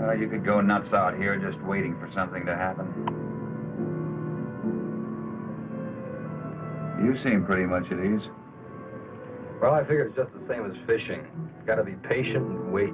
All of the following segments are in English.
You could go nuts out here just waiting for something to happen. You seem pretty much at ease. Well, I figure it's just the same as fishing. Gotta be patient and wait.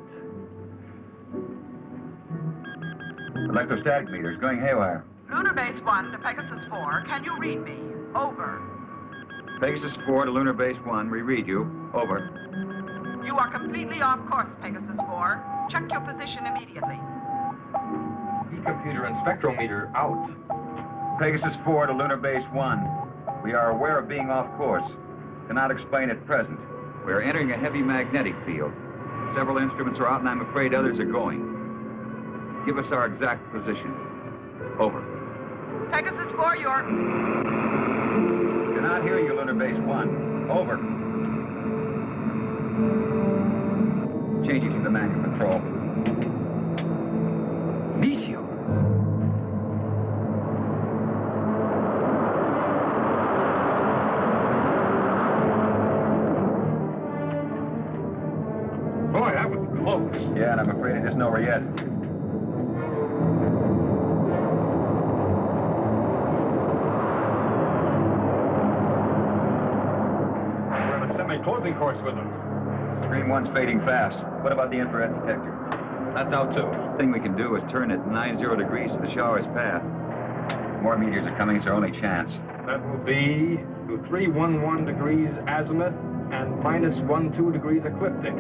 Electrostatic meters going haywire. Lunar Base 1 to Pegasus 4. Can you read me? Over. Pegasus 4 to Lunar Base 1. We read you. Over. You are completely off course, Pegasus 4. Check your position immediately. E-computer and spectrometer out. Pegasus 4 to Lunar Base 1. We are aware of being off course. Cannot explain at present. We are entering a heavy magnetic field. Several instruments are out, and I'm afraid others are going. Give us our exact position. Over. Pegasus 4, you're... Cannot hear you, Lunar Base 1. Over. Changing to the manual control. Meteor. Boy, that was close. Yeah, and I'm afraid it isn't over yet. We're on a semi-closing course with them. Screen 1's fading fast. What about the infrared detector? That's out too. Thing we can do is turn it 90 degrees to the shower's path. More meteors are coming. It's our only chance. That will be to 311 degrees azimuth and minus 12 degrees ecliptic.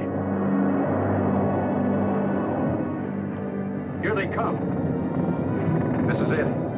Here they come. This is it.